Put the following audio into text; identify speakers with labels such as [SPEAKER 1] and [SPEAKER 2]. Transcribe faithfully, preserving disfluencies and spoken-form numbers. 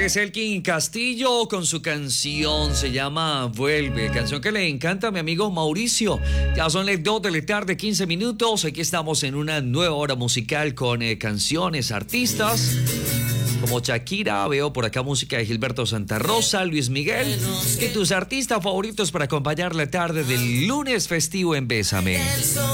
[SPEAKER 1] Es Elkin Castillo con su canción, se llama Vuelve, canción que le encanta a mi amigo Mauricio. Ya son las dos de la tarde, quince minutos. Aquí estamos en una nueva hora musical con eh, canciones, artistas como Shakira, veo por acá música de Gilberto Santa Rosa, Luis Miguel, y tus artistas favoritos para acompañar la tarde del lunes festivo en Bésame.